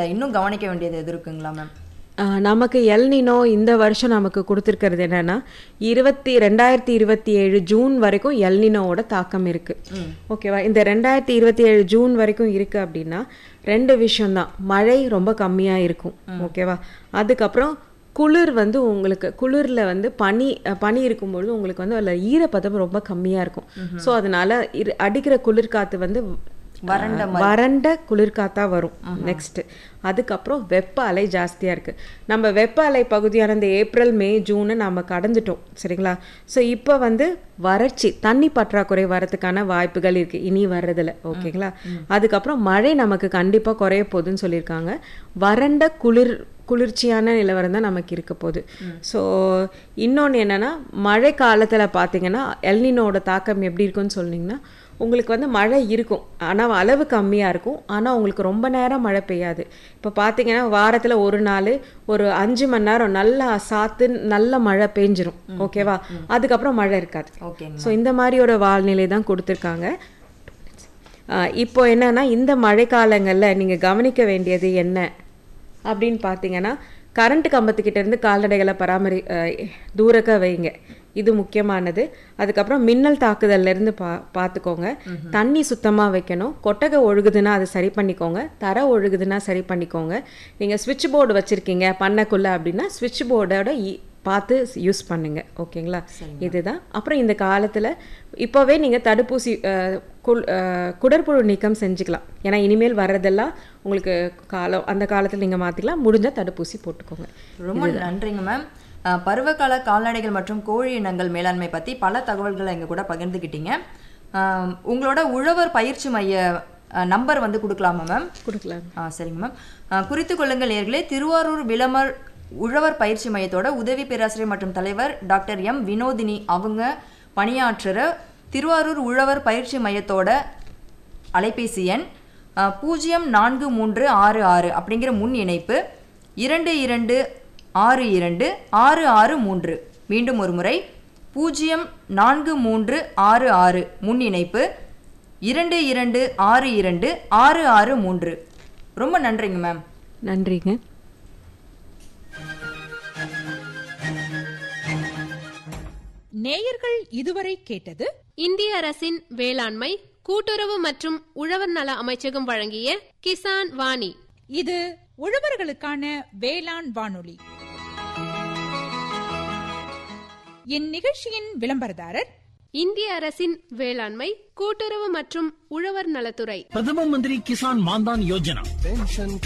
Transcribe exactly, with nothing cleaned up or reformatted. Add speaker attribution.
Speaker 1: இன்னும் கவனிக்க வேண்டியது எது இருக்குங்களா மேம்?
Speaker 2: நமக்கு எல்னினோ இந்த வருஷம் நமக்கு கொடுத்துருக்கிறது என்னன்னா இருபத்தி ரெண்டாயிரத்தி இருபத்தி ஏழு ஜூன் வரைக்கும் எல்னினோவோட தாக்கம் இருக்கு. ஓகேவா? இந்த ரெண்டாயிரத்தி இருபத்தி ஏழு ஜூன் வரைக்கும் இருக்கு அப்படின்னா ரெண்டு விஷயம்தான். மழை ரொம்ப கம்மியா இருக்கும். ஓகேவா? அதுக்கப்புறம் குளிர் வந்து உங்களுக்கு குளிர்ல வந்து பனி பனி இருக்கும்பொழுது உங்களுக்கு வந்து அதில் ஈரப்பதம் ரொம்ப கம்மியா இருக்கும். ஸோ அதனால அடிக்கிற குளிர் காத்து வந்து வறண்ட வறண்ட குளிர்காத்தா வரும். நெக்ஸ்ட் அதுக்கப்புறம் வெப்ப அலை ஜாஸ்தியா இருக்கு. நம்ம வெப்ப அலை பகுதியான இந்த ஏப்ரல் மே ஜூனை நம்ம கடந்துட்டோம். சரிங்களா? ஸோ இப்போ வந்து வறட்சி தண்ணி பற்றாக்குறை வரதுக்கான வாய்ப்புகள் இருக்கு இனி வர்றதுல. ஓகேங்களா? அதுக்கப்புறம் மழை நமக்கு கண்டிப்பா குறைய போகுதுன்னு சொல்லியிருக்காங்க. வறண்ட குளிர் குளிர்ச்சியான நிலவரம் தான் நமக்கு இருக்க போகுது. ஸோ இன்னொன்று என்னன்னா மழை காலத்தில் பார்த்தீங்கன்னா எல்னினோட தாக்கம் எப்படி இருக்குன்னு சொன்னீங்கன்னா உங்களுக்கு வந்து மழை இருக்கும், ஆனால் அளவு கம்மியாக இருக்கும். ஆனால் உங்களுக்கு ரொம்ப நேரம் மழை பெய்யாது. இப்போ பார்த்தீங்கன்னா வாரத்தில் ஒரு நாள் ஒரு அஞ்சு மணி நேரம் நல்லா சாத்து நல்ல மழை பெஞ்சிரும். ஓகேவா? அதுக்கப்புறம் மழை இருக்காது. ஸோ இந்த மாதிரி ஒரு வால்நிலை தான் கொடுத்துருக்காங்க. இப்போ என்னன்னா இந்த மழைக்காலங்களில் நீங்கள் கவனிக்க வேண்டியது என்ன அப்படின்னு பார்த்தீங்கன்னா கரண்ட் கம்பத்துக்கிட்ட இருந்து கால்நடைகளை பராமரி தூரக்க வைங்க. இது முக்கியமானது. அதுக்கப்புறம் மின்னல் தாக்குதல்ல இருந்து பா பார்த்துக்கோங்க. தண்ணி சுத்தமாக வைக்கணும். கொட்டகை ஒழுகுதுன்னா அதை சரி பண்ணிக்கோங்க. தர ஒழுகுதுன்னா சரி பண்ணிக்கோங்க. நீங்கள் சுவிட்ச் போர்டு வச்சுருக்கீங்க பண்ணக்குள்ள அப்படின்னா சுவிட்ச் போர்டோட பார்த்து யூஸ் பண்ணுங்க. ஓகேங்களா? இதுதான். அப்புறம் இந்த காலத்தில் இப்போவே நீங்கள் தடுப்பூசி குடற்புழு நீக்கம் செஞ்சுக்கலாம். ஏன்னா இனிமேல் வர்றதெல்லாம் உங்களுக்கு காலம் அந்த காலத்தில் நீங்கள் மாற்றிக்கலாம். முடிஞ்சால் தடுப்பூசி போட்டுக்கோங்க.
Speaker 1: ரொம்ப நன்றிங்க மேம். பருவகால கால்நடைகள் மற்றும் கோழி இனங்கள் மேலாண்மை பற்றி பல தகவல்களை எங்கள் கூட பகிர்ந்துக்கிட்டீங்க. உங்களோட உழவர் பயிற்சி மைய நம்பர் வந்து கொடுக்கலாமா மேம்?
Speaker 2: கொடுக்கலாம்.
Speaker 1: ஆ சரிங்க மேம். குறித்து கொள்ளுங்கள் நேயர்களே, திருவாரூர் விளமர் உழவர் பயிற்சி மையத்தோட உதவி பேராசிரியர் மற்றும் தலைவர் டாக்டர் எம் வினோதினி அவங்க பணியாற்றுற திருவாரூர் உழவர் பயிற்சி மையத்தோட அலைபேசி எண் பூஜ்ஜியம் நான்கு மூன்று ஆறு ஆறு அப்படிங்கிற முன் இணைப்பு இரண்டு இரண்டு ஆறு இரண்டு ஆறு ஆறு மூன்று. மீண்டும் ஒரு முறை பூஜ்ஜியம் நான்கு மூன்று ஆறு ஆறு முன் இணைப்பு இரண்டு இரண்டு ஆறு இரண்டு ஆறு ஆறு மூன்று. ரொம்ப நன்றிங்க மேம்.
Speaker 2: நன்றிங்க.
Speaker 3: நேயர்கள் இதுவரை கேட்டது
Speaker 4: இந்திய அரசின் வேளாண்மை கூட்டுறவு மற்றும் உழவர் நல அமைச்சகம் வழங்கிய கிசான் வாணி.
Speaker 3: இது உழவர்களுக்கான வேளாண் வானொலி. இந்நிகழ்ச்சியின் விளம்பரதாரர்
Speaker 4: இந்திய அரசின் வேளாண்மை கூட்டுறவு மற்றும் உழவர் நலத்துறை.
Speaker 5: பிரதம மந்திரி கிசான் மான்தான் யோஜனா.